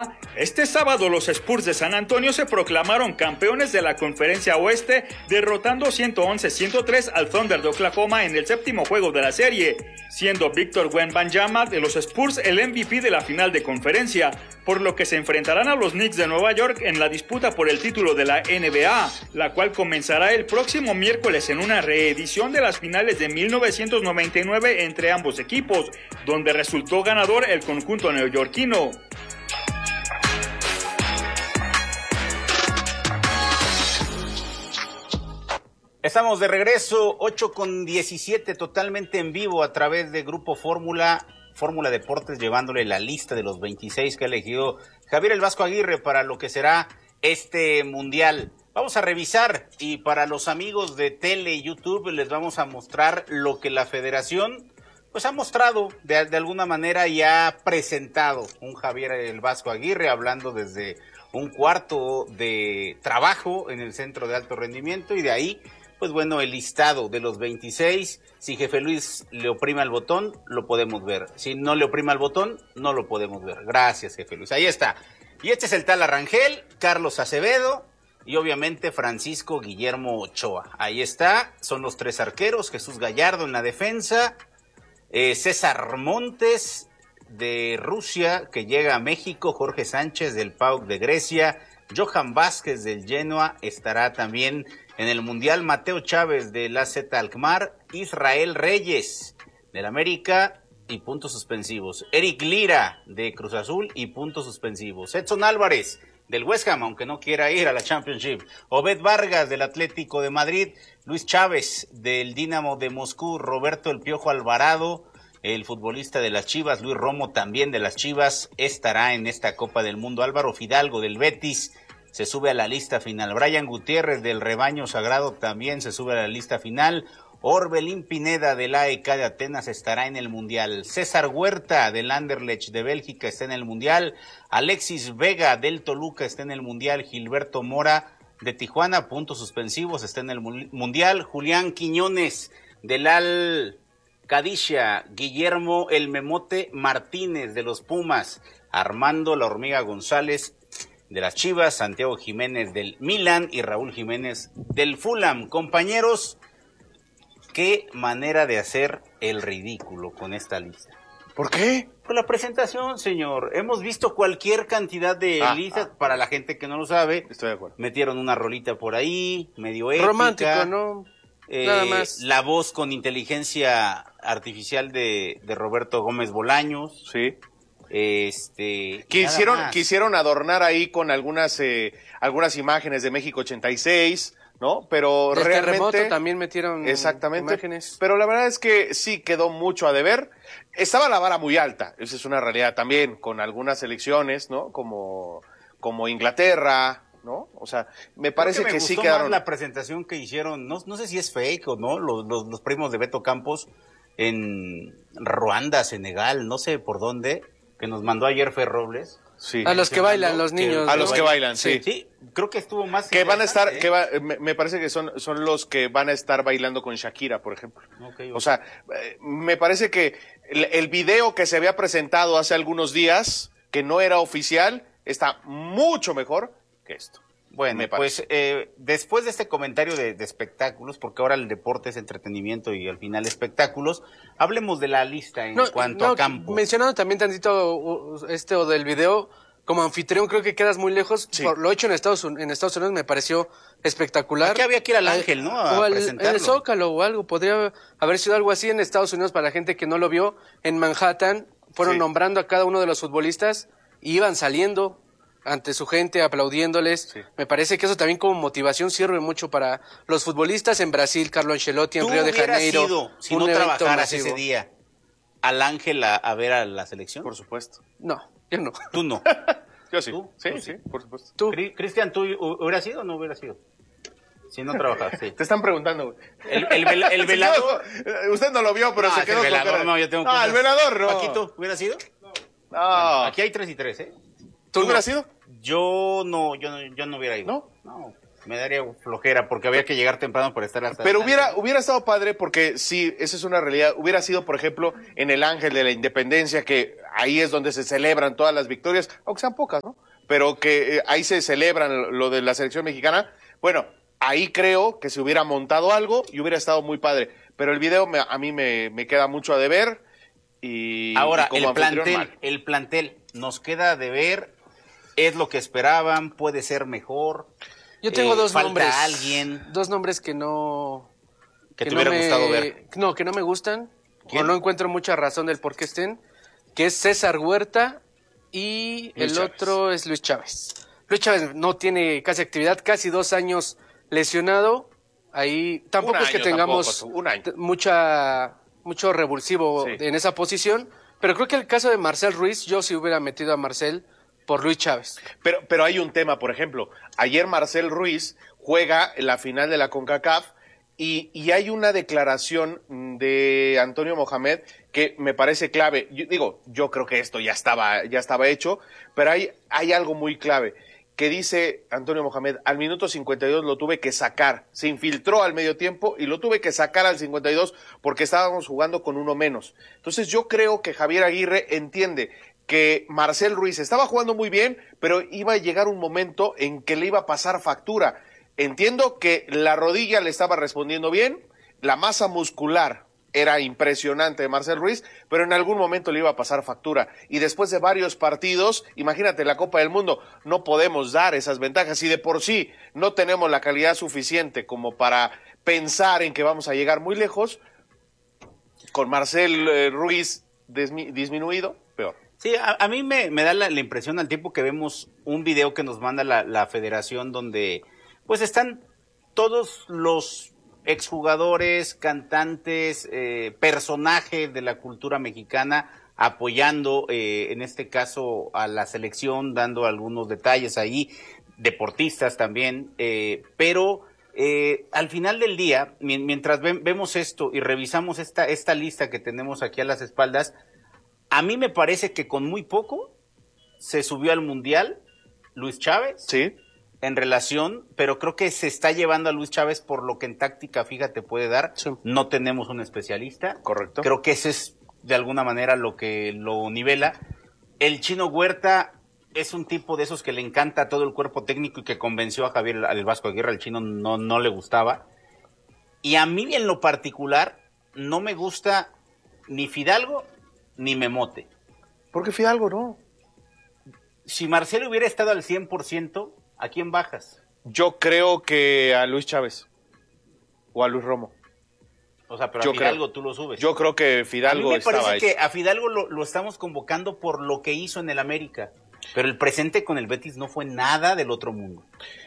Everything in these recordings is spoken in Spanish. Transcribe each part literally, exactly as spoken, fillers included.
A, este sábado los Spurs de San Antonio se proclamaron campeones de la Conferencia Oeste, derrotando ciento once a ciento tres al Thunder de Oklahoma en el séptimo juego de la serie, siendo Victor Wembanyama de los Spurs el M V P de la final de conferencia, por lo que se enfrentarán a los Knicks de Nueva York en la disputa por el título de la N B A, la cual comenzará el próximo miércoles en una reedición de las finales de mil novecientos noventa y nueve entre ambos equipos, donde resultó ganador el conjunto neoyorquino. Estamos de regreso, ocho con diecisiete, totalmente en vivo a través de Grupo Fórmula, Fórmula Deportes, llevándole la lista de los veintiséis que ha elegido Javier El Vasco Aguirre para lo que será este Mundial. Vamos a revisar, y para los amigos de tele y YouTube les vamos a mostrar lo que la federación pues ha mostrado de, de alguna manera y ha presentado un Javier El Vasco Aguirre, hablando desde un cuarto de trabajo en el Centro de Alto Rendimiento, y de ahí pues bueno, el listado de los veintiséis, si Jefe Luis le oprime al botón, lo podemos ver. Si no le oprime al botón, no lo podemos ver. Gracias, Jefe Luis. Ahí está. Y este es el tal Arrangel, Carlos Acevedo y obviamente Francisco Guillermo Ochoa. Ahí está, son los tres arqueros, Jesús Gallardo en la defensa, eh, César Montes de Rusia, que llega a México, Jorge Sánchez del P A O K de Grecia, Johan Vázquez del Genoa estará también en el Mundial, Mateo Chávez del A Z Alkmaar, Israel Reyes del América y puntos suspensivos, Eric Lira de Cruz Azul y puntos suspensivos, Edson Álvarez del West Ham, aunque no quiera ir a la Championship, Obed Vargas del Atlético de Madrid, Luis Chávez del Dinamo de Moscú, Roberto El Piojo Alvarado, el futbolista de las Chivas, Luis Romo también de las Chivas, estará en esta Copa del Mundo, Álvaro Fidalgo del Betis se sube a la lista final, Brian Gutiérrez del Rebaño Sagrado también se sube a la lista final, Orbelín Pineda del A E K de Atenas estará en el Mundial, César Huerta del Anderlecht de Bélgica está en el Mundial, Alexis Vega del Toluca está en el Mundial, Gilberto Mora de Tijuana, puntos suspensivos, está en el Mundial, Julián Quiñones del Al Qadisiyah, Guillermo El Memote Martínez de los Pumas, Armando La Hormiga González de las Chivas, Santiago Jiménez del Milan y Raúl Jiménez del Fulham. Compañeros, qué manera de hacer el ridículo con esta lista. ¿Por qué? Por la presentación, señor. Hemos visto cualquier cantidad de ah, listas, ah, para la gente que no lo sabe. Estoy de acuerdo. Metieron una rolita por ahí, medio épica. Romántico, ¿no? Eh, Nada más. La voz con inteligencia artificial de, de Roberto Gómez Bolaños. Sí. Este, quisieron quisieron adornar ahí con algunas eh, algunas imágenes de México ochenta y seis, ¿no? Pero Del realmente terremoto también metieron exactamente imágenes. Pero la verdad es que sí quedó mucho a deber. Estaba la vara muy alta, esa es una realidad también, con algunas selecciones, ¿no? Como como Inglaterra, ¿no? O sea, me parece que, me que sí gustó quedaron. Más la presentación que hicieron, no, no sé si es fake o no, los, los, los primos de Beto Campos en Ruanda, Senegal, no sé por dónde, que nos mandó ayer Fer Robles. Sí. A los que bailan, los niños. A los que bailan, sí. Sí, creo que estuvo más. Que van a estar, ¿eh? que va, me, me parece que son, son los que van a estar bailando con Shakira, por ejemplo. Okay, okay. O sea, eh, me parece que el, el video que se había presentado hace algunos días, que no era oficial, está mucho mejor que esto. Bueno, pues eh, después de este comentario de, de espectáculos, porque ahora el deporte es entretenimiento y al final espectáculos, hablemos de la lista en no, cuanto no, a campo. Mencionando también tantito uh, este o del video, como anfitrión creo que quedas muy lejos. Sí. Por lo hecho en Estados, en Estados Unidos me pareció espectacular. Aquí había que ir al Ángel, ¿no? A o al, presentarlo. en el Zócalo o algo, podría haber sido algo así en Estados Unidos para la gente que no lo vio. En Manhattan fueron sí. nombrando a cada uno de los futbolistas y iban saliendo ante su gente, aplaudiéndoles. Sí. Me parece que eso también como motivación sirve mucho para los futbolistas en Brasil, Carlo Ancelotti, en ¿Tú Río de Janeiro. Ido, si no trabajaras ese día, al Ángel a, a ver a la selección? Por supuesto. No, yo no. Tú no. Yo sí. ¿Tú? Sí, ¿Tú sí, por supuesto. ¿Tú? Cristian, ¿tú hubieras ido o no hubieras ido? Si no trabajas, sí. Te están preguntando, güey. El, el, el, el velador. Usted no lo vio, pero no, se quedó el velador, con cara. no, yo tengo Ah, el velador, no. Paquito, ¿hubieras ido? No. Bueno, aquí hay tres y tres, ¿eh? ¿Tú no. hubieras ido? Yo no, yo no, yo no hubiera ido. ¿No? No. Me daría flojera porque había que llegar temprano para estar hasta... Pero hubiera, hubiera estado padre porque sí, esa es una realidad. Hubiera sido, por ejemplo, en el Ángel de la Independencia, que ahí es donde se celebran todas las victorias, aunque sean pocas, ¿no? Pero que eh, ahí se celebran lo de la selección mexicana. Bueno, ahí creo que se hubiera montado algo y hubiera estado muy padre. Pero el video me, a mí me, me queda mucho a deber. Y, Ahora, y como el plantel, mal. el plantel nos queda a deber, es lo que esperaban, puede ser mejor. Yo tengo eh, dos falta nombres. alguien Dos nombres que no... que te no hubiera me- gustado ver. No, que no me gustan. ¿Quién? O no encuentro mucha razón del por qué estén. Que es César Huerta y Luis el Chávez. otro es Luis Chávez. Luis Chávez no tiene casi actividad, casi dos años lesionado. Ahí tampoco Un es que año tengamos tampoco, un año. t- mucha mucho revulsivo Sí. en esa posición. Pero creo que el caso de Marcel Ruiz, yo sí hubiera metido a Marcel por Luis Chávez. Pero, pero hay un tema, por ejemplo, ayer Marcel Ruiz juega en la final de la CONCACAF y, y hay una declaración de Antonio Mohamed que me parece clave. Yo, digo, yo creo que esto ya estaba, ya estaba hecho, pero hay, hay algo muy clave que dice Antonio Mohamed: al minuto cincuenta y dos lo tuve que sacar, se infiltró al medio tiempo y lo tuve que sacar al cincuenta y dos porque estábamos jugando con uno menos. Entonces yo creo que Javier Aguirre entiende que Marcel Ruiz estaba jugando muy bien, pero iba a llegar un momento en que le iba a pasar factura. Entiendo que la rodilla le estaba respondiendo bien, la masa muscular era impresionante de Marcel Ruiz, pero en algún momento le iba a pasar factura. Y después de varios partidos, imagínate, la Copa del Mundo, no podemos dar esas ventajas. Y de por sí no tenemos la calidad suficiente como para pensar en que vamos a llegar muy lejos, con Marcel eh, Ruiz dismi- disminuido, peor. Sí, a, a mí me, me da la, la impresión al tiempo que vemos un video que nos manda la, la federación donde pues están todos los exjugadores, cantantes, eh, personajes de la cultura mexicana apoyando eh, en este caso a la selección, dando algunos detalles ahí, deportistas también, eh, pero eh, al final del día, mi- mientras ve- vemos esto y revisamos esta, esta lista que tenemos aquí a las espaldas, a mí me parece que con muy poco se subió al Mundial Luis Chávez Sí, en relación, pero creo que se está llevando a Luis Chávez por lo que en táctica fija te puede dar. Sí. No tenemos un especialista. correcto. Creo que ese es de alguna manera lo que lo nivela. El Chino Huerta es un tipo de esos que le encanta todo el cuerpo técnico y que convenció a Javier al Vasco Aguirre. Al Chino no, no le gustaba. Y a mí en lo particular no me gusta ni Fidalgo ni Memote. Porque Fidalgo no. Si Marcelo hubiera estado al cien por ciento, ¿a quién bajas? Yo creo que a Luis Chávez o a Luis Romo. O sea, pero Yo a Fidalgo creo. tú lo subes. Yo creo que a mí Fidalgo me estaba parece hecho. que a Fidalgo lo, lo estamos convocando por lo que hizo en el América. Pero el presente con el Betis no fue nada del otro mundo.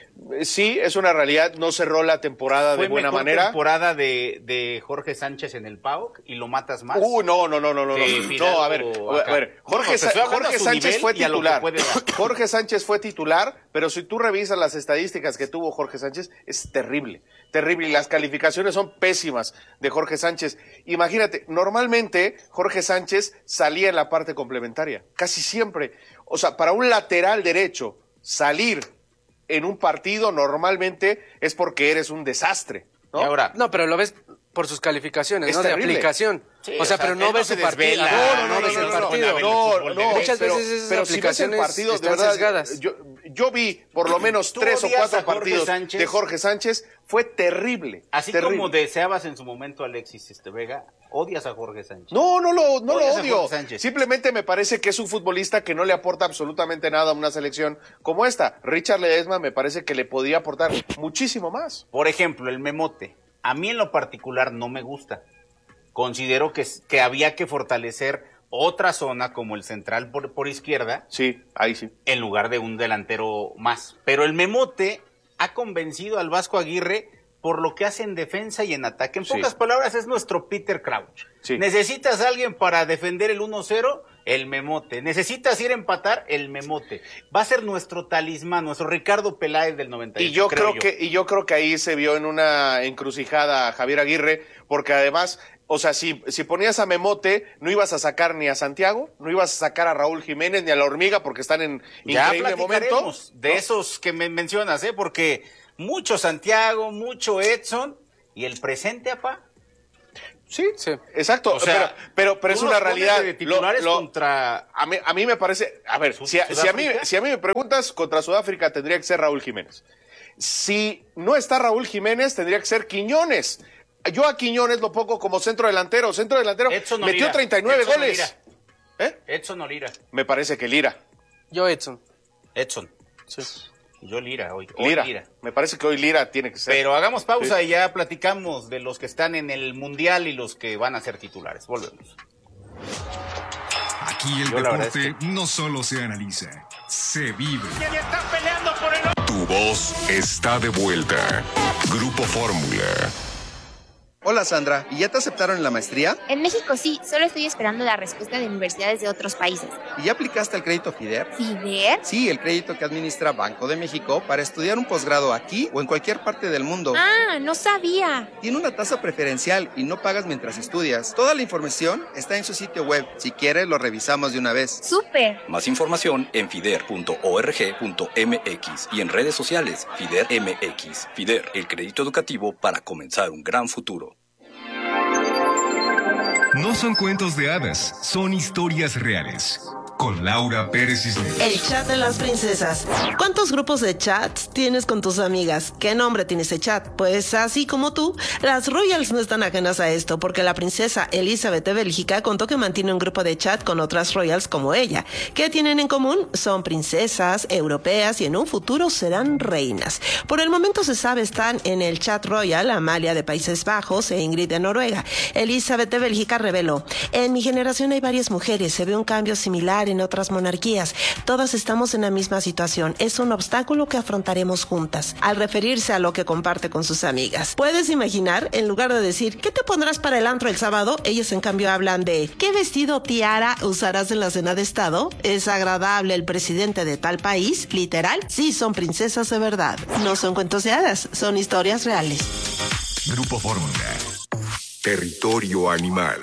Sí, es una realidad, no cerró la temporada Fue de buena mejor manera. temporada de, de Jorge Sánchez en el P A O C y lo matas más. Uh, no, no, no, no, no. Sí, No, Fidalgo no, a ver, acá. a ver, Jorge, No, te Sa- estoy hablando Jorge a su Sánchez nivel fue y a lo que titular. puede dar. Jorge Sánchez fue titular, pero si tú revisas las estadísticas que tuvo Jorge Sánchez, es terrible, terrible. Y las calificaciones son pésimas de Jorge Sánchez. Imagínate, normalmente Jorge Sánchez salía en la parte complementaria, casi siempre. O sea, para un lateral derecho, salir en un partido normalmente es porque eres un desastre, ¿no? Y ahora, No, pero lo ves por sus calificaciones, Es ¿no? terrible. De aplicación. Sí, o sea, o sea, pero no él no ves se el partido. desvela. Ajá, No, no, ves no, el no, no, partido. no, No, fútbol no, de Muchas pero, veces esas pero si ves el aplicaciones partido, de están verdad, sesgadas. yo, yo vi por lo menos Tú tres o odias cuatro a Jorge partidos Sánchez. de Jorge Sánchez, fue terrible. así terrible. como deseabas en su momento a Alexis este Vega, odias a Jorge Sánchez. No, no lo, no lo Odias a odio. Jorge Sánchez. Simplemente me parece que es un futbolista que no le aporta absolutamente nada a una selección como esta. Richard Ledesma me parece que le podía aportar muchísimo más. Por ejemplo, el Memote. A mí en lo particular no me gusta. Considero que, que había que fortalecer otra zona como el central por, por izquierda Sí, ahí sí. en lugar de un delantero más. Pero el Memote ha convencido al Vasco Aguirre por lo que hace en defensa y en ataque. En Sí. pocas palabras, es nuestro Peter Crouch. Sí. ¿Necesitas a alguien para defender el uno cero? El Memote. ¿Necesitas ir a empatar? El Memote. Va a ser nuestro talismán, nuestro Ricardo Peláez del noventa y ocho. Y yo creo, que y yo creo que ahí se vio en una encrucijada a Javier Aguirre, porque además, o sea, si, si ponías a Memote, no ibas a sacar ni a Santiago, no ibas a sacar a Raúl Jiménez ni a la Hormiga porque están en Ya increíble momento. platicaremos de ¿no? esos que me mencionas, ¿eh? Porque mucho Santiago, mucho Edson, y el presente, apá. Sí, sí, exacto. O sea, pero, pero, pero es una realidad. De titulares lo, lo, contra. A mí, a mí me parece. A ver, si a, si, a mí, si a mí me preguntas, contra Sudáfrica tendría que ser Raúl Jiménez. Si no está Raúl Jiménez, tendría que ser Quiñones. Yo a Quiñones lo pongo como centro delantero. Centro delantero. Edson metió Lira. treinta y nueve Edson goles. ¿Eh? Edson o Lira. Me parece que Lira. Yo Edson. Edson. Sí. Yo Lira hoy. hoy Lira. Lira. Me parece que hoy Lira tiene que ser. Pero hagamos pausa sí. y ya platicamos de los que están en el Mundial y los que van a ser titulares. Volvemos. Aquí el Yo, deporte es que... no solo se analiza, se vive. Están peleando por el... Tu voz está de vuelta. Grupo Fórmula. Hola Sandra, ¿y ya te aceptaron en la maestría? En México sí, solo estoy esperando la respuesta de universidades de otros países. ¿Y ya aplicaste el crédito FIDER? ¿FIDER? Sí, el crédito que administra Banco de México para estudiar un posgrado aquí o en cualquier parte del mundo. Ah, no sabía. Tiene una tasa preferencial y no pagas mientras estudias. Toda la información está en su sitio web. Si quieres, lo revisamos de una vez. ¡Súper! Más información en fider punto org punto mx y en redes sociales FIDER M X. FIDER, el crédito educativo para comenzar un gran futuro. No son cuentos de hadas, son historias reales. Con Laura Pérez Cisneros. El chat de las princesas. ¿Cuántos grupos de chats tienes con tus amigas? ¿Qué nombre tiene ese chat? Pues así como tú, las Royals no están ajenas a esto, porque la princesa Elizabeth de Bélgica contó que mantiene un grupo de chat con otras Royals como ella. ¿Qué tienen en común? Son princesas europeas y en un futuro serán reinas. Por el momento se sabe están en el chat Royal Amalia de Países Bajos e Ingrid de Noruega. Elizabeth de Bélgica reveló: en mi generación hay varias mujeres, se ve un cambio similar en otras monarquías. Todas estamos en la misma situación. Es un obstáculo que afrontaremos juntas. Al referirse a lo que comparte con sus amigas. ¿Puedes imaginar? En lugar de decir ¿qué te pondrás para el antro el sábado? Ellas en cambio hablan de ¿qué vestido tiara usarás en la cena de estado? ¿Es agradable el presidente de tal país? Literal, sí son princesas de verdad. No son cuentos de hadas, son historias reales. Grupo Fórmula. Territorio animal.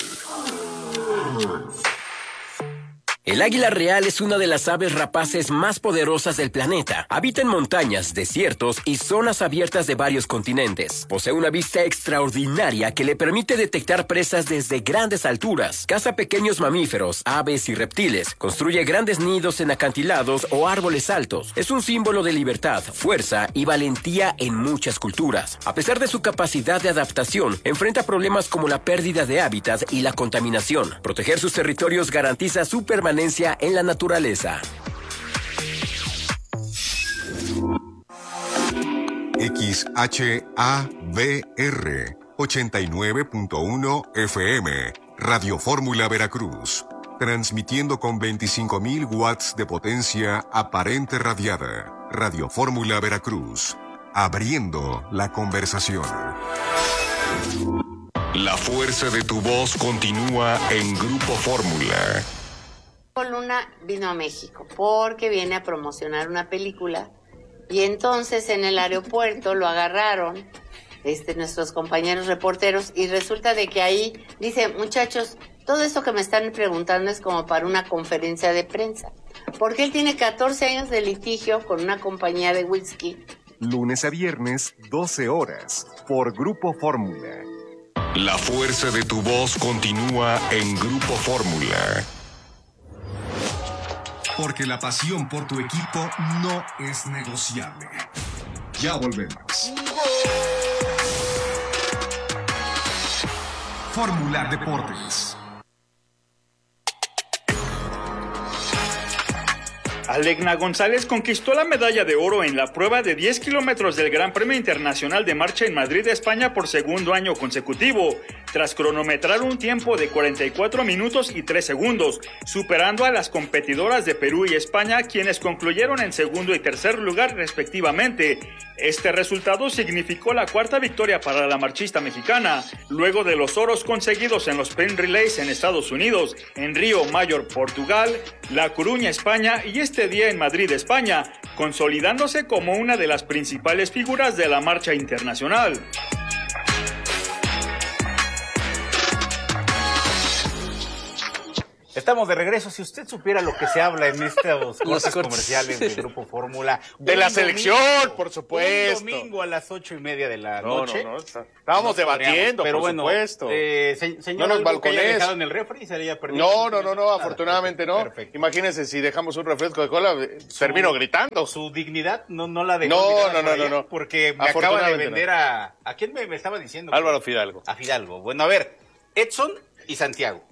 El águila real es una de las aves rapaces más poderosas del planeta. Habita en montañas, desiertos y zonas abiertas de varios continentes. Posee una vista extraordinaria que le permite detectar presas desde grandes alturas. Caza pequeños mamíferos, aves y reptiles. Construye grandes nidos en acantilados o árboles altos. Es un símbolo de libertad, fuerza y valentía en muchas culturas. A pesar de su capacidad de adaptación, enfrenta problemas como la pérdida de hábitat y la contaminación. Proteger sus territorios garantiza su permanencia en la naturaleza. X H A V R ochenta y nueve punto uno F M, Radio Fórmula Veracruz, transmitiendo con veinticinco mil watts de potencia aparente radiada. Radio Fórmula Veracruz, abriendo la conversación. La fuerza de tu voz continúa en Grupo Fórmula. Luna vino a México porque viene a promocionar una película y entonces en el aeropuerto lo agarraron este, nuestros compañeros reporteros y resulta de que ahí dice, muchachos, todo esto que me están preguntando es como para una conferencia de prensa, porque él tiene catorce años de litigio con una compañía de whisky. Lunes a viernes, doce horas, por Grupo Fórmula. La fuerza de tu voz continúa en Grupo Fórmula. Porque la pasión por tu equipo no es negociable. Ya volvemos. Fórmula Deportes. Alegna González conquistó la medalla de oro en la prueba de diez kilómetros del Gran Premio Internacional de Marcha en Madrid, España, por segundo año consecutivo, tras cronometrar un tiempo de cuarenta y cuatro minutos y tres segundos, superando a las competidoras de Perú y España, quienes concluyeron en segundo y tercer lugar respectivamente. Este resultado significó la cuarta victoria para la marchista mexicana, luego de los oros conseguidos en los Sprint Relays en Estados Unidos, en Río Mayor, Portugal, La Coruña, España y este día en Madrid, España, consolidándose como una de las principales figuras de la marcha internacional. Estamos de regreso. Si usted supiera lo que se habla en estos cortes comerciales del Grupo Fórmula. De la selección, domingo, por supuesto. Un domingo a las ocho y media de la no, noche. No, no, Estábamos debatiendo, pero por bueno, supuesto. Eh, se, señor, no nos balcones. ¿Dejado en el refri? ¿Se haría no, no, no, no, afortunadamente no. Perfecto. Imagínense, si dejamos un refresco de cola, su, termino gritando. Su dignidad no, no la dejó. No, no, no, no, no. Porque me acaba de vender no. a... ¿A quién me, me estaba diciendo? Álvaro Fidalgo. A Fidalgo. Bueno, a ver, Edson y Santiago,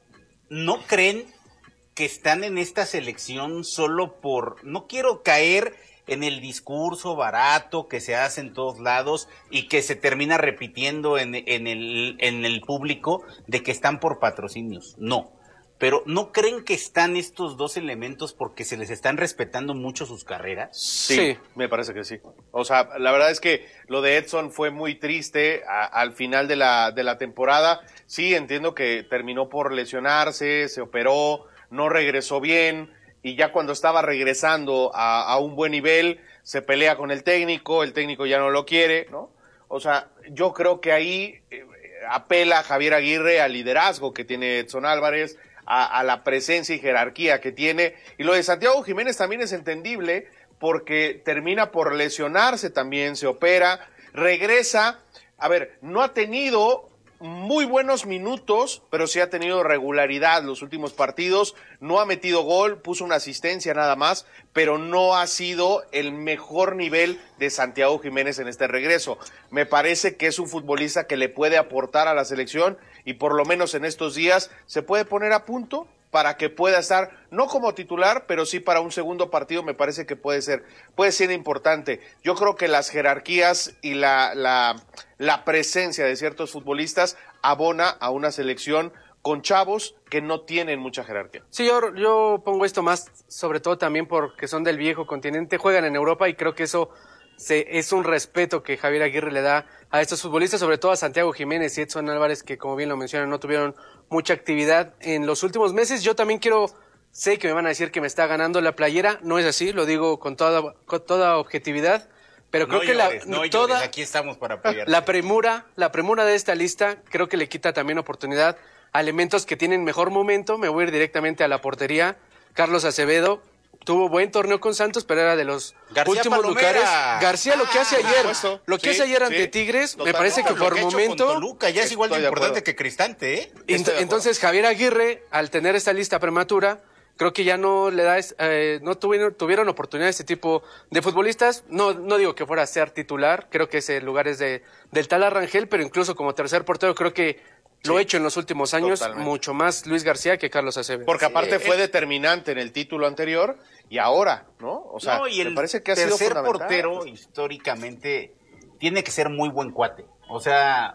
¿no creen que están en esta selección solo por... No quiero caer en el discurso barato que se hace en todos lados y que se termina repitiendo en, en, el, en el público de que están por patrocinios. No. Pero ¿no creen que están estos dos elementos porque se les están respetando mucho sus carreras? Sí, sí. Me parece que sí. O sea, la verdad es que lo de Edson fue muy triste a, al final de la, de la temporada. Sí, entiendo que terminó por lesionarse, se operó, no regresó bien y ya cuando estaba regresando a, a un buen nivel se pelea con el técnico, el técnico ya no lo quiere, ¿no? O sea, yo creo que ahí eh, apela Javier Aguirre al liderazgo que tiene Edson Álvarez, a, a la presencia y jerarquía que tiene. Y lo de Santiago Jiménez también es entendible porque termina por lesionarse también, se opera, regresa. A ver, no ha tenido muy buenos minutos, pero sí ha tenido regularidad los últimos partidos, no ha metido gol, puso una asistencia nada más, pero no ha sido el mejor nivel de Santiago Jiménez en este regreso. Me parece que es un futbolista que le puede aportar a la selección y por lo menos en estos días se puede poner a punto para que pueda estar, no como titular, pero sí para un segundo partido me parece que puede ser, puede ser importante. Yo creo que las jerarquías y la, la, la presencia de ciertos futbolistas abona a una selección con chavos que no tienen mucha jerarquía. Sí, yo, yo pongo esto más, sobre todo también porque son del viejo continente, juegan en Europa y creo que eso se, es un respeto que Javier Aguirre le da a estos futbolistas, sobre todo a Santiago Jiménez y Edson Álvarez, que como bien lo mencionan, no tuvieron mucha actividad en los últimos meses. Yo también quiero, sé que me van a decir que me está ganando la playera, no es así, lo digo con toda, con toda objetividad, pero creo no que llores, la, no toda, llores, aquí estamos para apoyarte. La premura, la premura de esta lista creo que le quita también oportunidad a elementos que tienen mejor momento. Me voy a ir directamente a la portería. Carlos Acevedo tuvo buen torneo con Santos, pero era de los García últimos Palomera. lugares. García, lo que hace Ah, ayer, eso. lo que Sí, hace ayer sí. ante Tigres, Total, me parece no, que lo por que ha hecho momento con Toluca ya es igual de Estoy de importante acuerdo. que Cristante, ¿eh? Ent- entonces Javier Aguirre, al tener esta lista prematura, creo que ya no le da, eh, no tuvieron, tuvieron oportunidad este tipo de futbolistas. No, no digo que fuera a ser titular, creo que ese lugar es de, del Tala Rangel, pero incluso como tercer portero creo que lo he hecho en los últimos años, totalmente. mucho más Luis García que Carlos Acevedo. Porque aparte Sí, fue eh. determinante en el título anterior y ahora, ¿no? O sea, No, y el me parece que ha sido tercer fundamental. portero históricamente tiene que ser muy buen cuate. O sea,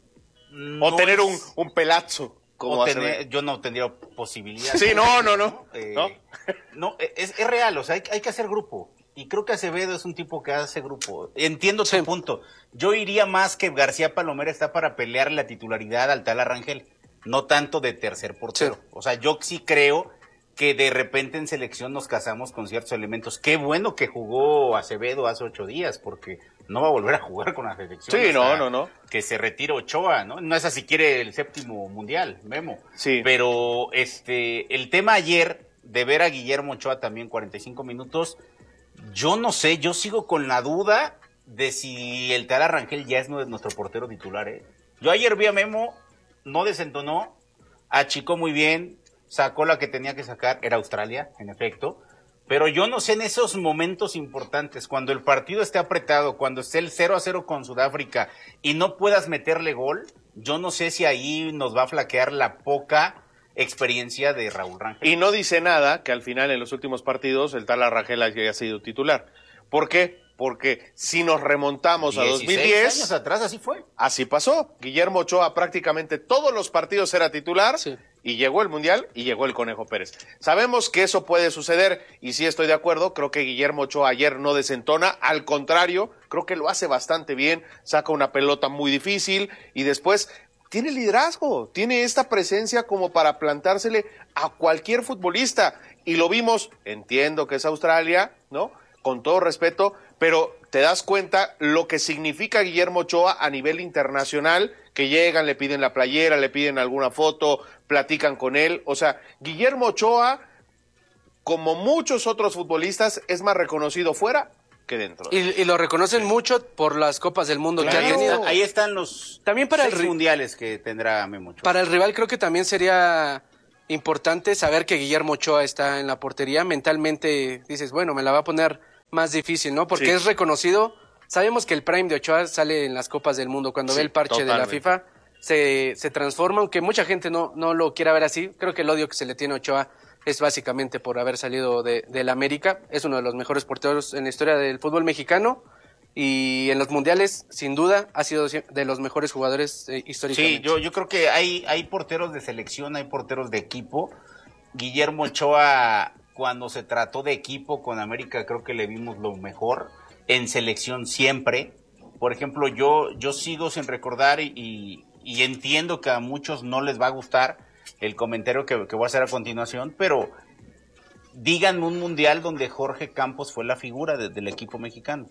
O no tener es- un, un pelazo. Como o Acevedo. tener, yo no tendría posibilidad. Sí, no, no, no. Eh, ¿No? no, es, es real, o sea, hay, hay que hacer grupo. Y creo que Acevedo es un tipo que hace grupo. Entiendo tu punto. Yo iría más que García Palomera está para pelear la titularidad al Tala Rangel, no tanto de tercer portero. Sí. O sea, yo sí creo que de repente en selección nos casamos con ciertos elementos. Qué bueno que jugó Acevedo hace ocho días, porque no va a volver a jugar con la selección. Sí, no, hasta no, no. Que se retire Ochoa, ¿no? No es así, quiere el séptimo mundial, Memo. Sí. Pero este, el tema ayer de ver a Guillermo Ochoa también cuarenta y cinco minutos, yo no sé, yo sigo con la duda de si el Tala Rangel ya es nuestro portero titular, ¿eh? Yo ayer vi a Memo, no desentonó, achicó muy bien, sacó la que tenía que sacar, era Australia, en efecto, pero yo no sé en esos momentos importantes, cuando el partido esté apretado, cuando esté el cero a cero con Sudáfrica y no puedas meterle gol, yo no sé si ahí nos va a flaquear la poca experiencia de Raúl Rangel. Y no dice nada que al final en los últimos partidos el Tala Rangel haya sido titular. ¿Por qué? Porque si nos remontamos a dos mil diez, años atrás así fue. Así pasó. Guillermo Ochoa prácticamente todos los partidos era titular Sí. y llegó el Mundial y llegó el Conejo Pérez. Sabemos que eso puede suceder y sí estoy de acuerdo. Creo que Guillermo Ochoa ayer no desentona. Al contrario, creo que lo hace bastante bien. Saca una pelota muy difícil y después tiene liderazgo. Tiene esta presencia como para plantársele a cualquier futbolista. Y lo vimos, entiendo que es Australia, ¿no? Con todo respeto, pero te das cuenta lo que significa Guillermo Ochoa a nivel internacional, que llegan, le piden la playera, le piden alguna foto, platican con él. O sea, Guillermo Ochoa, como muchos otros futbolistas, es más reconocido fuera que dentro. Y, y lo reconocen sí. mucho por las Copas del Mundo claro. que ha tenido. Ahí están los también para seis el mundiales que tendrá Memo Ochoa. Para el rival creo que también sería importante saber que Guillermo Ochoa está en la portería. Mentalmente dices, bueno, me la va a poner más difícil, ¿no? Porque sí. es reconocido. Sabemos que el prime de Ochoa sale en las Copas del Mundo. Cuando sí, ve el parche totalmente. de la FIFA, se, se transforma, aunque mucha gente no, no lo quiera ver así. Creo que el odio que se le tiene a Ochoa es básicamente por haber salido de, de la América. Es uno de los mejores porteros en la historia del fútbol mexicano. Y en los mundiales, sin duda, ha sido de los mejores jugadores eh, históricamente. Sí, yo, yo creo que hay, hay porteros de selección, hay porteros de equipo. Guillermo Ochoa, cuando se trató de equipo con América, creo que le vimos lo mejor. En selección siempre. Por ejemplo, yo, yo sigo sin recordar y, y, y entiendo que a muchos no les va a gustar el comentario que, que voy a hacer a continuación, pero díganme un mundial donde Jorge Campos fue la figura de, del equipo mexicano.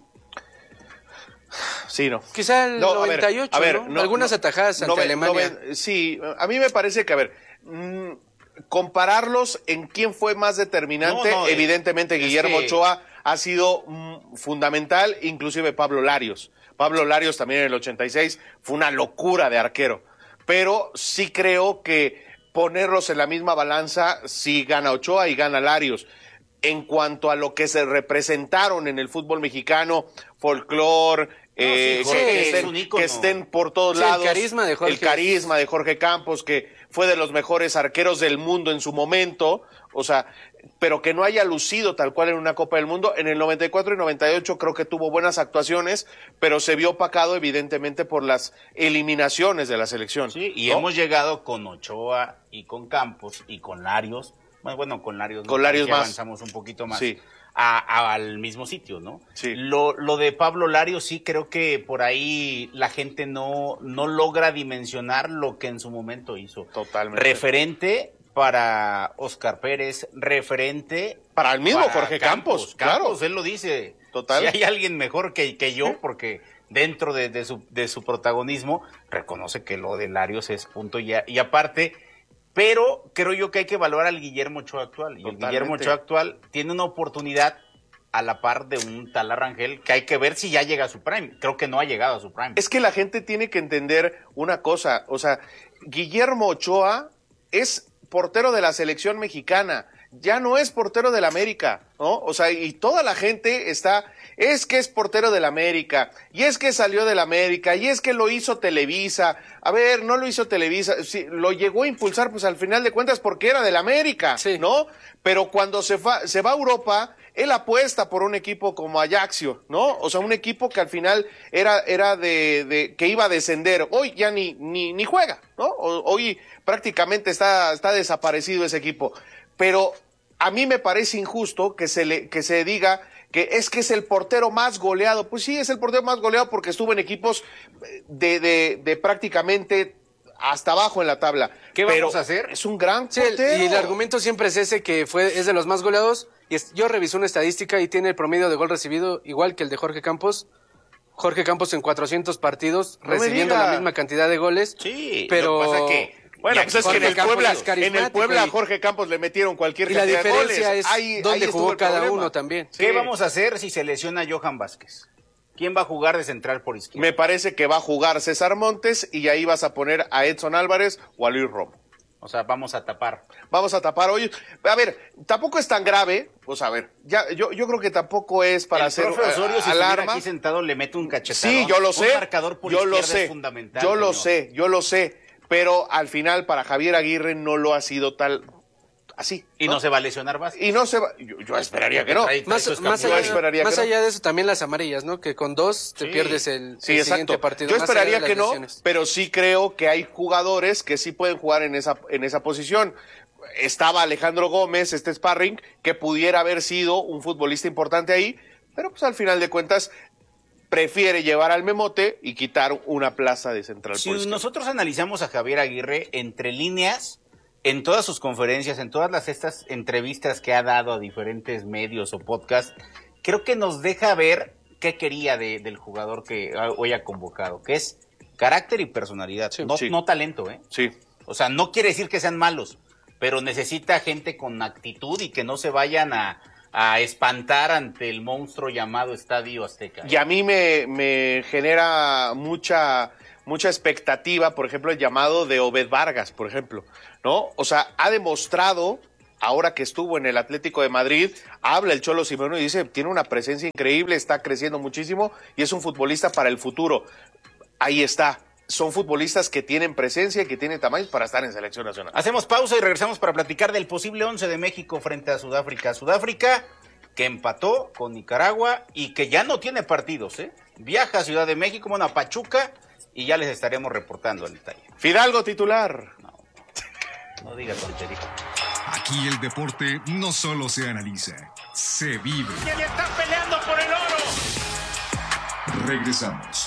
Sí, no. Quizá el no, noventa y ocho, a ver, a ver, ¿no? No, Algunas no, atajadas ante no, Alemania. No, sí, a mí me parece que, a ver, mmm, compararlos en quién fue más determinante, no, no, evidentemente es, Guillermo es que... Ochoa ha sido mmm, fundamental, inclusive Pablo Larios. Pablo Larios también en el ochenta y seis fue una locura de arquero, pero sí creo que ponerlos en la misma balanza, sí gana Ochoa y gana Larios. En cuanto a lo que se representaron en el fútbol mexicano, folclore, No, eh, sí, Jorge, que, estén, que estén por todos sí, lados. El carisma de Jorge. El carisma de Jorge Campos, que fue de los mejores arqueros del mundo en su momento, o sea, pero que no haya lucido tal cual en una Copa del Mundo. En el noventa y cuatro y noventa y ocho creo que tuvo buenas actuaciones, pero se vio opacado evidentemente por las eliminaciones de la selección. Sí, y ¿no? hemos llegado con Ochoa y con Campos y con Larios, bueno, bueno con Larios, con Larios más. avanzamos un poquito más. Sí. A, a, al mismo sitio, ¿no? Sí. Lo, lo de Pablo Larios sí creo que por ahí la gente no, no logra dimensionar lo que en su momento hizo. Totalmente. Referente para Oscar Pérez, referente para el mismo para Jorge Campos, Campos, claro. Campos, él lo dice. Total. Si hay alguien mejor que, que yo, porque dentro de, de, su, de su protagonismo reconoce que lo de Larios es punto y, a, y aparte... Pero creo yo que hay que evaluar al Guillermo Ochoa actual. Y Totalmente. el Guillermo Ochoa actual tiene una oportunidad a la par de un tal Arrangel que hay que ver si ya llega a su prime. Creo que no ha llegado a su prime. Es que la gente tiene que entender una cosa. O sea, Guillermo Ochoa es portero de la selección mexicana. Ya no es portero del América, ¿no? O sea, y toda la gente está, es que es portero del América, y es que salió del América, y es que lo hizo Televisa. A ver, no lo hizo Televisa, sí, lo llegó a impulsar, pues al final de cuentas porque era del América, sí. ¿no? Pero cuando se va, se va a Europa, él apuesta por un equipo como Ajaxio, ¿no? O sea, un equipo que al final era, era de, de, que iba a descender. Hoy ya ni, ni, ni juega, ¿no? Hoy prácticamente está, está desaparecido ese equipo. Pero a mí me parece injusto que se le que se diga que es que es el portero más goleado. Pues sí, es el portero más goleado porque estuvo en equipos de, de, de prácticamente hasta abajo en la tabla. ¿Qué Pero vamos a hacer? Es un gran sí, portero. Y el argumento siempre es ese, que fue es de los más goleados. Y es, yo revisé una estadística y tiene el promedio de gol recibido igual que el de Jorge Campos. Jorge Campos en cuatrocientos partidos, no recibiendo la misma cantidad de goles. Sí, pero... lo que pasa es que... Bueno, pues es que en el Puebla, en el Puebla a Jorge Campos le metieron cualquier cantidad de goles. Y la diferencia es ahí, dónde ahí jugó cada problema. uno también. ¿Qué sí. vamos a hacer si se lesiona Johan Vázquez? ¿Quién va a jugar de central por izquierda? Me parece que va a jugar César Montes y ahí vas a poner a Edson Álvarez o a Luis Romo. O sea, vamos a tapar. Vamos a tapar hoy. A ver, tampoco es tan grave. Pues a ver, ya, yo, yo creo que tampoco es para el hacer profe Osorio, uh, si alarma. aquí sentado le mete un cachetadón. Sí, yo lo sé. Un marcador por yo lo sé. Es fundamental. Yo lo señor. sé, yo lo sé. Pero al final para Javier Aguirre no lo ha sido tal así. Y no, no se va a lesionar Vázquez. Y no se va, yo, yo esperaría que no. Trae, trae más más, allá, esperaría más que allá no. de eso también las amarillas, ¿no? Que con dos te sí. pierdes el, sí, el siguiente partido. Yo más esperaría que no, lesiones. Pero sí creo que hay jugadores que sí pueden jugar en esa en esa posición. Estaba Alejandro Gómez, este sparring, que pudiera haber sido un futbolista importante ahí, pero pues al final de cuentas prefiere llevar al Memote y quitar una plaza de central. Si nosotros analizamos a Javier Aguirre entre líneas, en todas sus conferencias, en todas las estas entrevistas que ha dado a diferentes medios o podcasts, creo que nos deja ver qué quería de, del jugador que hoy ha convocado, que es carácter y personalidad, sí, no, sí. no talento, ¿eh? Sí. O sea, no quiere decir que sean malos, pero necesita gente con actitud y que no se vayan a, a espantar ante el monstruo llamado Estadio Azteca. Y a mí me, me genera mucha, mucha expectativa, por ejemplo, el llamado de Obed Vargas, por ejemplo, ¿no? O sea, ha demostrado, ahora que estuvo en el Atlético de Madrid, habla el Cholo Simeone y dice, tiene una presencia increíble, está creciendo muchísimo y es un futbolista para el futuro. Ahí está. Son futbolistas que tienen presencia y que tienen tamaños para estar en selección nacional. Hacemos pausa y regresamos para platicar del posible once de México frente a Sudáfrica. Sudáfrica que empató con Nicaragua y que ya no tiene partidos, ¿eh? Viaja a Ciudad de México, bueno, a Pachuca, y ya les estaremos reportando el detalle. Fidalgo titular. No, no diga tontería. Aquí el deporte no solo se analiza, se vive. ¡Y están peleando por el oro! Regresamos.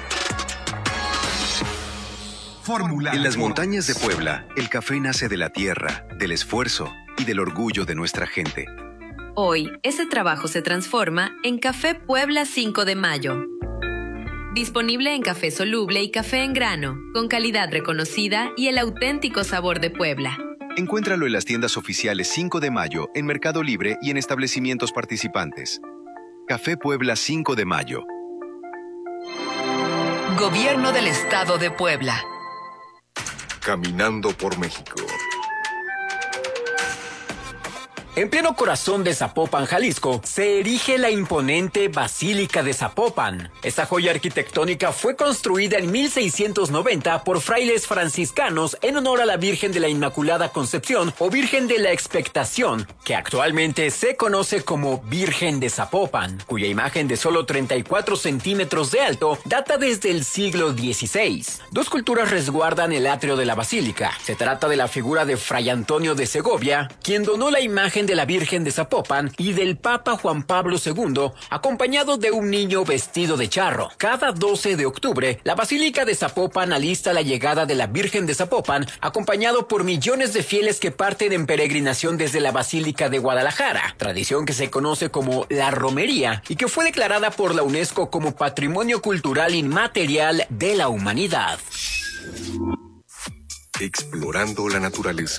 Fórmula En las montañas de Puebla, el café nace de la tierra, del esfuerzo y del orgullo de nuestra gente. Hoy, ese trabajo se transforma en Café Puebla cinco de mayo. Disponible en café soluble y café en grano, con calidad reconocida y el auténtico sabor de Puebla. Encuéntralo en las tiendas oficiales cinco de mayo, en Mercado Libre y en establecimientos participantes. Café Puebla cinco de mayo. Gobierno del Estado de Puebla. Caminando por México. En pleno corazón de Zapopan, Jalisco, se erige la imponente Basílica de Zapopan. Esta joya arquitectónica fue construida en mil seiscientos noventa por frailes franciscanos en honor a la Virgen de la Inmaculada Concepción o Virgen de la Expectación, que actualmente se conoce como Virgen de Zapopan, cuya imagen de solo treinta y cuatro centímetros de alto data desde el siglo dieciséis. Dos culturas resguardan el atrio de la basílica. Se trata de la figura de Fray Antonio de Segovia, quien donó la imagen de la Virgen de Zapopan, y del Papa Juan Pablo segundo, acompañado de un niño vestido de charro. Cada doce de octubre, la Basílica de Zapopan alista la llegada de la Virgen de Zapopan, acompañado por millones de fieles que parten en peregrinación desde la Basílica de Guadalajara, tradición que se conoce como la romería y que fue declarada por la UNESCO como Patrimonio Cultural Inmaterial de la Humanidad. Explorando la naturaleza.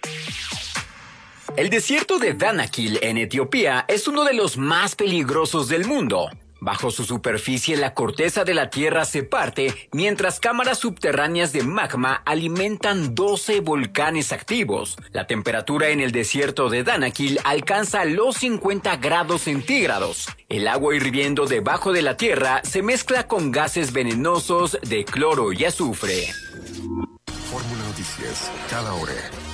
El desierto de Danakil en Etiopía es uno de los más peligrosos del mundo. Bajo su superficie, la corteza de la tierra se parte, mientras cámaras subterráneas de magma alimentan doce volcanes activos. La temperatura en el desierto de Danakil alcanza los cincuenta grados centígrados. El agua hirviendo debajo de la tierra se mezcla con gases venenosos de cloro y azufre. Fórmula Noticias, cada hora.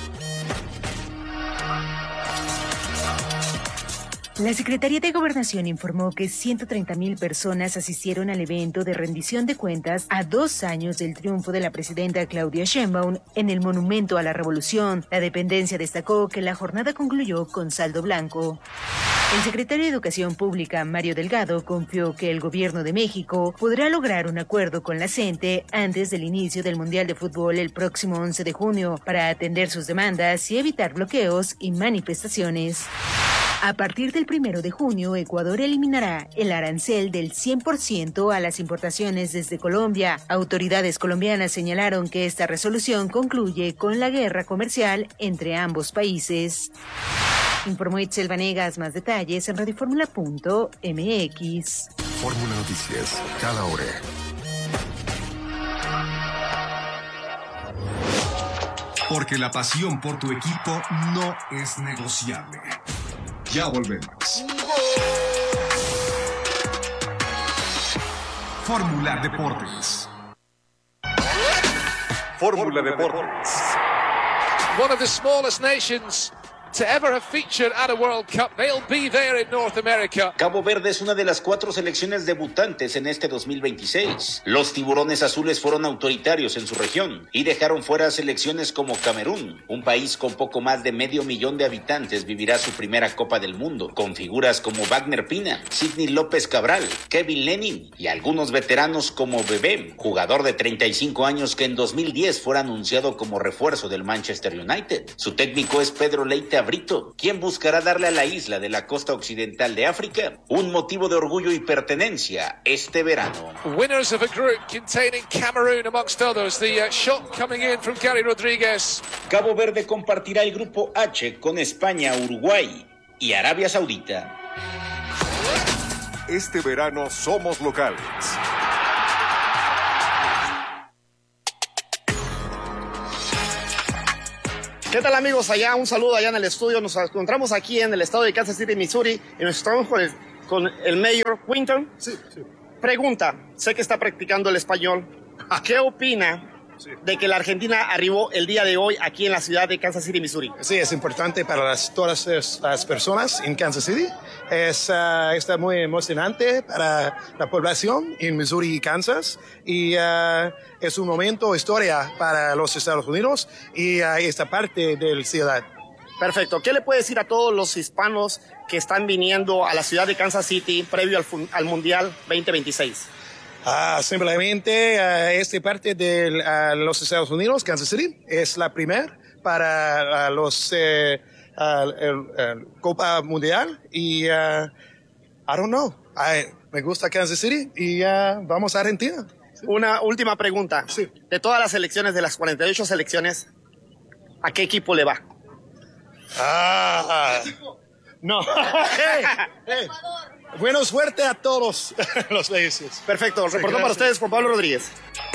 La Secretaría de Gobernación informó que ciento treinta mil personas asistieron al evento de rendición de cuentas a dos años del triunfo de la presidenta Claudia Sheinbaum en el Monumento a la Revolución. La dependencia destacó que la jornada concluyó con saldo blanco. El secretario de Educación Pública, Mario Delgado, confió que el Gobierno de México podrá lograr un acuerdo con la CENTE antes del inicio del Mundial de Fútbol el próximo once de junio para atender sus demandas y evitar bloqueos y manifestaciones. A partir del primero de junio, Ecuador eliminará el arancel del cien por ciento a las importaciones desde Colombia. Autoridades colombianas señalaron que esta resolución concluye con la guerra comercial entre ambos países. Informó Itzel Vanegas. Más detalles en radioformula punto m x. Fórmula Noticias, cada hora. Porque la pasión por tu equipo no es negociable. Ya volvemos. Fórmula Deportes. Fórmula Deportes. One of the smallest nations to ever have featured at a World Cup. They'll be there in North America. Cabo Verde es una de las cuatro selecciones debutantes en este dos mil veintiséis. Los tiburones azules fueron autoritarios en su región y dejaron fuera a selecciones como Camerún. Un país con poco más de medio millón de habitantes vivirá su primera Copa del Mundo, con figuras como Wagner Pina, Sidney López Cabral, Kevin Lenin y algunos veteranos como Bebé, jugador de treinta y cinco años que en dos mil diez fue anunciado como refuerzo del Manchester United. Su técnico es Pedro Leite cabrito. ¿Quién buscará darle a la isla de la costa occidental de África un motivo de orgullo y pertenencia este verano? Winners of a group containing Cameroon amongst others. The uh, shot coming in from Gary Rodríguez. Cabo Verde compartirá el grupo H con España, Uruguay y Arabia Saudita. Este verano somos locales. ¿Qué tal, amigos? Allá, un saludo allá en el estudio. Nos encontramos aquí en el estado de Kansas City, Missouri, y nos estamos con el, con el mayor Quinton. Sí, sí. Pregunta, sé que está practicando el español. ¿Qué opina sí. de que la Argentina arribó el día de hoy aquí en la ciudad de Kansas City, Missouri? Sí, es importante para las, todas las personas en Kansas City. Es, uh, está muy emocionante para la población en Missouri y Kansas. Y uh, es un momento, historia para los Estados Unidos y uh, esta parte de la ciudad. Perfecto. ¿Qué le puede decir a todos los hispanos que están viniendo a la ciudad de Kansas City previo al, al Mundial veinte veintiséis? Uh, simplemente uh, esta parte de uh, los Estados Unidos, Kansas City, es la primera para uh, los eh, uh, el, el Copa Mundial y uh, I don't know, I, me gusta Kansas City y uh, vamos a Argentina. Sí. Una última pregunta. Sí. De todas las selecciones, de las cuarenta y ocho selecciones, ¿a qué equipo le va? Ah, no. hey, hey. Buena suerte a todos los países. Perfecto. Sí, reportó para ustedes Juan Pablo Rodríguez.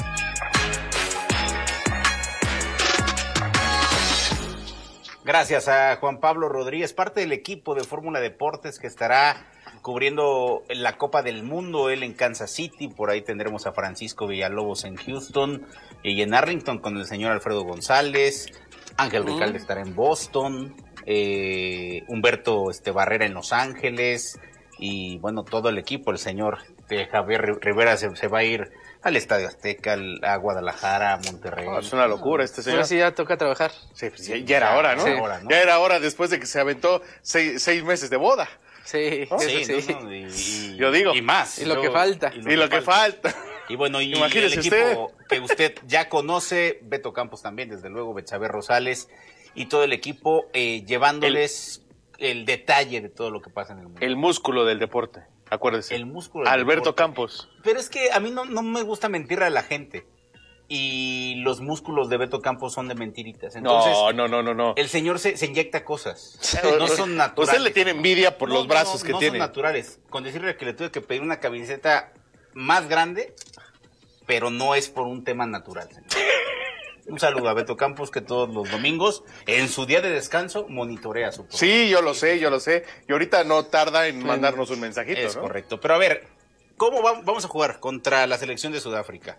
Gracias a Juan Pablo Rodríguez, parte del equipo de Fórmula Deportes que estará cubriendo la Copa del Mundo, él en Kansas City. Por ahí tendremos a Francisco Villalobos en Houston y en Arlington con el señor Alfredo González. Ángel Ricalde mm. estará en Boston, eh, Humberto este, Barrera en Los Ángeles y bueno, todo el equipo, el señor de Javier Rivera se, se va a ir al Estadio Azteca, a Guadalajara, a Monterrey. Oh, es una locura este señor. Ahora sí ya toca trabajar. Sí, pues ya, ya era hora, ¿no? Sí. Hora, ¿no? Ya era hora después de que se aventó seis, seis meses de boda. Sí, ¿no? sí, sí. sí. No, no, y, y, yo digo. Y más. Y lo Luego, que falta. Y lo, y lo que, que falta. falta. Y bueno, y Imagínese el equipo usted. que usted ya conoce, Beto Campos también, desde luego, Betsabe Rosales y todo el equipo eh, llevándoles el, el detalle de todo lo que pasa en el mundo. El músculo del deporte, acuérdese. El músculo del Alberto deporte. Campos. Pero es que a mí no, no me gusta mentirle a la gente. Y los músculos de Beto Campos son de mentiritas. Entonces, no, no, no, no, no. El señor se, se inyecta cosas. No son naturales. Usted le tiene envidia por no, los brazos no, que no tiene. No son naturales. Con decirle que le tuve que pedir una camiseta más grande, pero no es por un tema natural, señor. Un saludo a Beto Campos, que todos los domingos, en su día de descanso, monitorea su programa. Sí, yo lo sé, yo lo sé. Y ahorita no tarda en mandarnos un mensajito, es ¿no? correcto. Pero a ver, ¿cómo va, vamos a jugar contra la selección de Sudáfrica?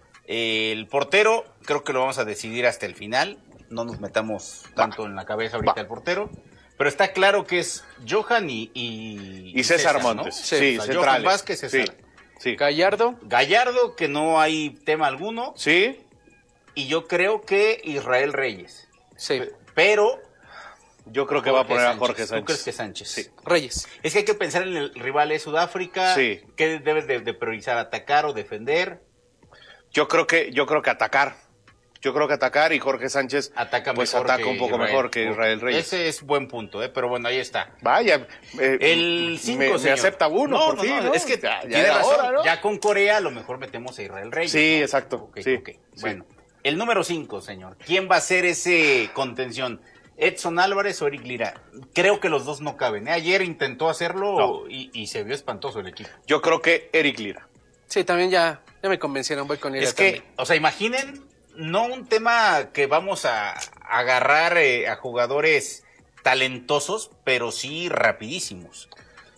El portero, creo que lo vamos a decidir hasta el final. No nos metamos tanto en la cabeza ahorita va. el portero. Pero está claro que es Johan y... Y, y César, César Montes. ¿no? Sí, sí, o sea, Johan Vázquez, César. Sí, sí. Gallardo. Gallardo, que no hay tema alguno. Sí. Y yo creo que Israel Reyes. Sí. Pero... Yo creo que Jorge va a poner Sánchez. a Jorge Sánchez. ¿Tú crees que Sánchez? Sí. Reyes. Es que hay que pensar en el rival de Sudáfrica. Sí. ¿Qué debes de, de priorizar? ¿Atacar o defender? Yo creo que yo creo que atacar. Yo creo que atacar y Jorge Sánchez ataca pues ataca un poco Israel. mejor que Israel Reyes. Ese es buen punto, ¿eh? Pero bueno, ahí está. Vaya, eh, el cinco, me, me acepta uno no, por no, fin, no, ¿no? Es que ya, tiene ya razón. Hora, ¿no? Ya con Corea a lo mejor metemos a Israel Reyes. Sí, ¿no? exacto. Okay, sí, okay. sí. Bueno, el número cinco, señor. ¿Quién va a ser ese contención? ¿Edson Álvarez o Eric Lira? Creo que los dos no caben, ¿eh? Ayer intentó hacerlo no. y, y se vio espantoso el equipo. Yo creo que Eric Lira. Sí, también ya, ya me convencieron, voy con Lira. Es que, también. o sea, imaginen, no un tema que vamos a agarrar eh, a jugadores talentosos, pero sí rapidísimos.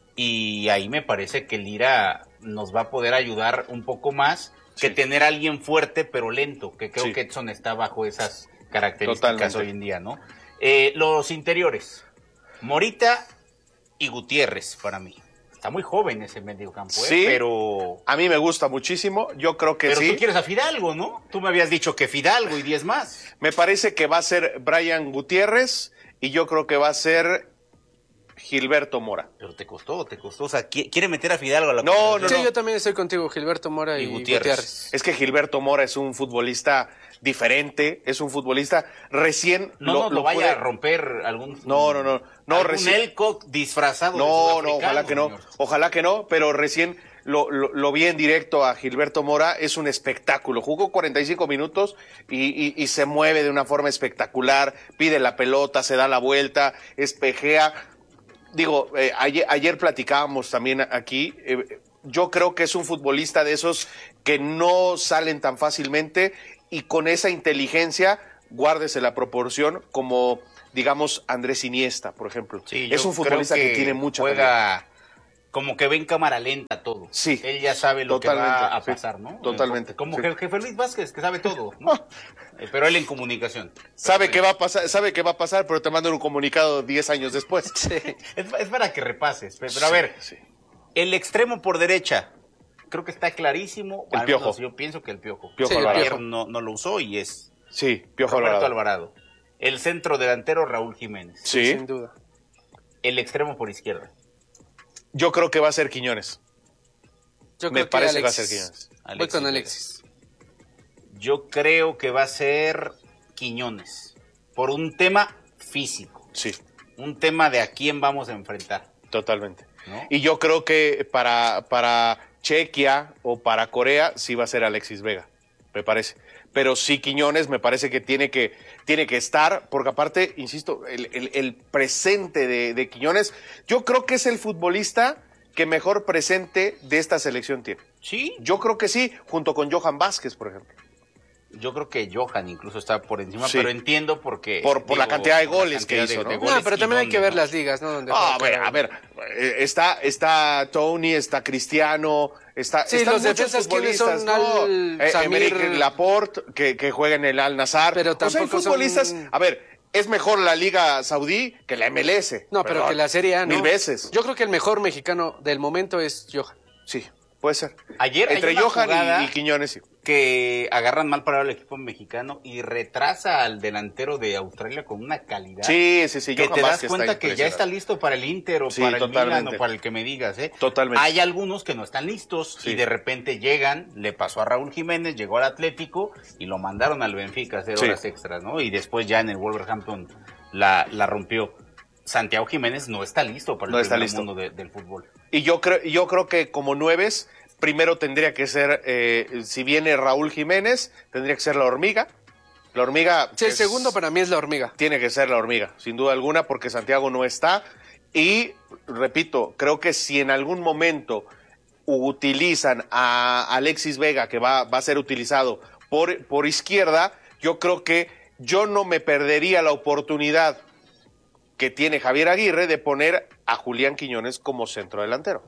Y ahí me parece que Lira nos va a poder ayudar un poco más que sí. tener a alguien fuerte pero lento, que creo sí. que Edson está bajo esas características Totalmente. hoy en día, ¿no? Eh, los interiores, Morita y Gutiérrez para mí. Está muy joven ese mediocampo, ¿eh? Sí, pero... a mí me gusta muchísimo, yo creo que pero sí. Pero tú quieres a Fidalgo, ¿no? Tú me habías dicho que Fidalgo y diez más. Me parece que va a ser Brian Gutiérrez y yo creo que va a ser Gilberto Mora. Pero te costó, te costó. O sea, quiere meter a Fidalgo a la No, no, Sí, no. yo también estoy contigo, Gilberto Mora y, Y Gutiérrez. Gutiérrez. Es que Gilberto Mora es un futbolista diferente, es un futbolista recién... No, no, lo vaya pude- a romper algún... No, no, no. no algún recién... Elcock disfrazado de No, no, sudafricano, ojalá que no. señor. Ojalá que no, pero recién lo, lo, lo vi en directo a Gilberto Mora. Es un espectáculo. Jugó cuarenta y cinco minutos y, y, y se mueve de una forma espectacular. Pide la pelota, se da la vuelta, espejea. Digo, eh, ayer, ayer platicábamos también aquí. Eh, yo creo que es un futbolista de esos que no salen tan fácilmente y con esa inteligencia, guárdese la proporción, como digamos Andrés Iniesta, por ejemplo. Sí, es yo un futbolista creo que, tiene mucha juega como que ve en cámara lenta todo. Sí. Él ya sabe lo Totalmente, que va a sí, pasar, ¿no? totalmente, Como sí. je- jefe Luis Vázquez, que sabe todo, ¿no? Eh, Pero él en comunicación. Sabe qué va a pasar, sabe qué va a pasar, pero te mandan un comunicado diez años después. Es, es para que repases. Pero a Sí, ver, sí. el extremo por derecha, creo que está clarísimo. El al menos Piojo. Yo pienso que el Piojo. Piojo Sí, el Alvarado. Piojo no, no lo usó y es Sí, Piojo Roberto Alvarado. Alvarado. El centro delantero, Raúl Jiménez. Sí. Sin duda. El extremo por izquierda. Yo creo que va a ser Quiñones. Yo Me creo parece que que va a ser Alexis. Quiñones. Voy con Vega. Alexis. Yo creo que va a ser Quiñones. Por un tema físico. Sí, Un tema de a quién vamos a enfrentar. totalmente. ¿No? Y yo creo que para, para Chequia o para Corea sí va a ser Alexis Vega, me parece. Pero sí Quiñones me parece que tiene que, tiene que estar, porque aparte, insisto, el, el- el presente de, de Quiñones, yo creo que es el futbolista que mejor presente de esta selección tiene. Sí. Yo creo que sí, junto con Johan Vázquez, por ejemplo. Yo creo que Johan incluso está por encima, Sí. pero entiendo porque... Por- por la cantidad de goles que hizo, ¿no? No, pero y también hay que dónde, ver ¿no? las ligas, ¿no? Donde Ah, a juega ver, cada a ver, eh, está, está Tony, está Cristiano, está, Sí, están los muchos defensas, ¿quiénes futbolistas, son? ¿no? Al- Eh, Samir- Emerick Laporte, que, que juega en el Al Nassr. Pero O sea, hay tampoco son- futbolistas, a ver, es mejor la Liga Saudí que la M L S. No, pero perdón, que la Serie A, ¿no? Mil veces. Yo creo que el mejor mexicano del momento es Johan. Sí, puede ser. Ayer hay Entre una Johan jugada y, y Quiñones, sí. que agarran mal parado al equipo mexicano y retrasa al delantero de Australia con una calidad. Sí, sí, sí, Que Johan te das Vázquez está cuenta que ya impresionante. está listo para el Inter o Sí, para el totalmente. Milan o para el que me digas, ¿eh? Totalmente. Hay algunos que no están listos Sí. y de repente llegan, le pasó a Raúl Jiménez, llegó al Atlético y lo mandaron al Benfica a hacer Sí. horas extras, ¿no? Y después ya en el Wolverhampton la, la rompió. Santiago Jiménez no está listo para el No está primer listo. mundo de- del fútbol. Y yo creo, yo creo que como nueves, primero tendría que ser, eh, si viene Raúl Jiménez, tendría que ser la hormiga. La hormiga. Sí, el es- segundo para mí es la hormiga. Tiene que ser la hormiga, sin duda alguna, porque Santiago no está. Y, repito, creo que si en algún momento utilizan a Alexis Vega, que va, va a ser utilizado por, por izquierda, yo creo que yo no me perdería la oportunidad que tiene Javier Aguirre de poner a Julián Quiñones como centro delantero.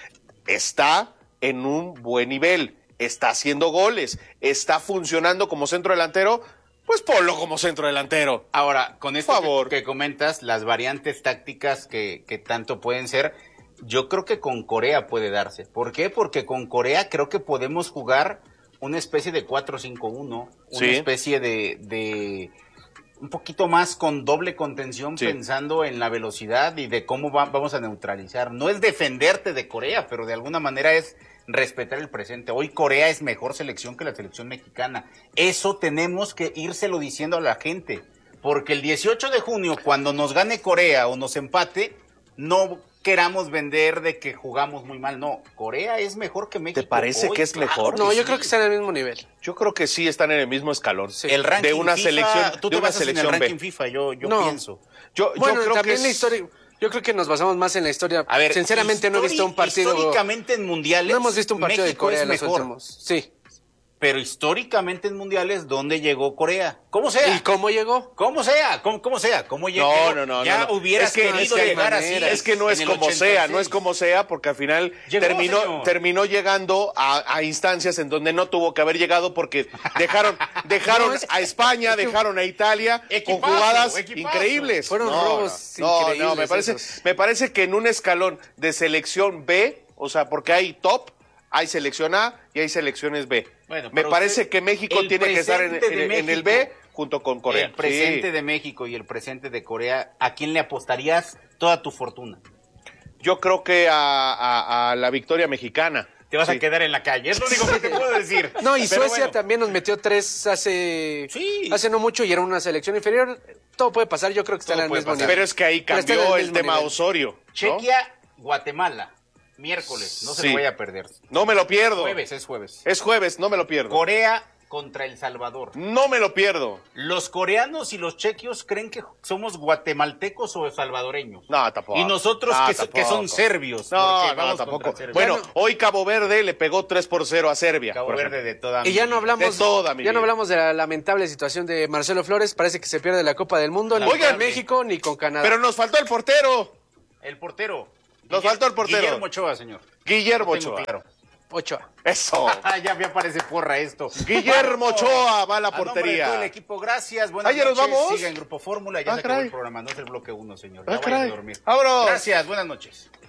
Está en un buen nivel, está haciendo goles, está funcionando como centro delantero, pues ponlo como centro delantero. Ahora, con esto Por favor. Que, que comentas, las variantes tácticas que, que tanto pueden ser, yo creo que con Corea puede darse. ¿Por qué? Porque con Corea creo que podemos jugar una especie de cuatro cinco uno, una Sí. especie de, de un poquito más con doble contención, Sí. pensando en la velocidad y de cómo va- vamos a neutralizar. No es defenderte de Corea, pero de alguna manera es respetar el presente. Hoy Corea es mejor selección que la selección mexicana. Eso tenemos que írselo diciendo a la gente, porque el dieciocho de junio, cuando nos gane Corea o nos empate, no queramos vender de que jugamos muy mal. No, Corea es mejor que México. ¿Te parece hoy, que es claro mejor? No, yo sí. creo que están en el mismo nivel. Yo creo que sí están en el mismo escalón. El ranking de una FIFA, selección, tú de te una basas en el selección ranking B. FIFA, yo, yo No. pienso. Yo, yo Bueno, creo que también es- la historia. Yo creo que nos basamos más en la historia. A ver, sinceramente no he visto un partido. Históricamente en mundiales, No hemos visto un partido México de Corea es en los mejor. últimos. Sí. Pero históricamente en mundiales, ¿dónde llegó Corea? ¿Cómo sea? ¿Y cómo llegó? ¿Cómo sea? ¿Cómo, cómo sea? ¿Cómo llegó? No, no, no. Ya no, no. hubieras es que, querido es que hay llegar así. maneras. Es que no es en el como ochenta y sea, seis. no es como sea, porque al final Llegó, terminó, señor. terminó llegando a, a instancias en donde no tuvo que haber llegado porque dejaron, dejaron No, es- a España, es que- dejaron a Italia Equipazo, con jugadas equipazo. increíbles. Fueron No, robos no, no, increíbles no, me parece, esos. me parece que en un escalón de selección B, o sea, porque hay top, hay selección A y hay selecciones B. Bueno, Me pero parece usted- que México el tiene que estar en, presente de en- en el México B junto con Corea. El presente sí. de México y el presente de Corea, ¿a quién le apostarías toda tu fortuna? Yo creo que a, a, a la victoria mexicana. Te vas sí. a quedar en la calle, es lo único que te puedo decir. No, y Pero Suecia bueno. también nos metió tres hace, sí. hace no mucho y era una selección inferior. Todo puede pasar, yo creo que están al mismo nivel. Pero es que ahí Pero están cambió al el mismo tema nivel. Osorio. ¿no? Chequia, Guatemala, miércoles, no se Sí. lo vaya a perder. No me lo pierdo. Jueves, es jueves. Es jueves, no me lo pierdo. Corea contra El Salvador. No me lo pierdo. ¿Los coreanos y los chequios creen que somos guatemaltecos o salvadoreños? No, tampoco. Y nosotros No, que, so- que tampoco. son serbios. No, porque no, vamos tampoco. contra Serbia. Bueno, Ya no- hoy Cabo Verde le pegó tres por cero a Serbia. Cabo por Verde ejemplo. de toda Y ya no hablamos De toda mi ya no vida. hablamos de la lamentable situación de Marcelo Flores, parece que se pierde la Copa del Mundo, ni Oigan, con México ni con Canadá. Pero nos faltó el portero. El portero. Nos Guiller- faltó el portero. Guillermo Ochoa, señor. Guillermo No tengo Ochoa. claro. Ochoa. Eso. ya me aparece porra esto. Guillermo Ochoa va a la A nombre de portería. todo el equipo, gracias. Buenas Ah, ¿ya nos noches. vamos? Siga en Grupo Fórmula. Ya Ah, se acabó caray. el programa. No es el bloque uno, señor. Ah, Ya vayan a caray. dormir. Vámonos. Gracias. Buenas noches.